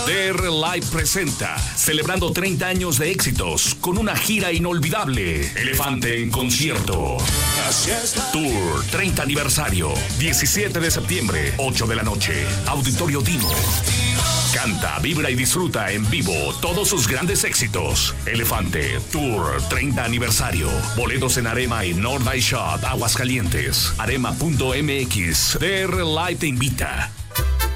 DR Live presenta, celebrando 30 años de éxitos, con una gira inolvidable. Elefante en concierto. Tour 30 aniversario. 17 de septiembre, 8 de la noche. Auditorio Dino. Canta, vibra y disfruta en vivo todos sus grandes éxitos. Elefante Tour 30 aniversario. Boletos en Arema y North Eye Shot, Aguascalientes. Arema.mx. DR Live te invita.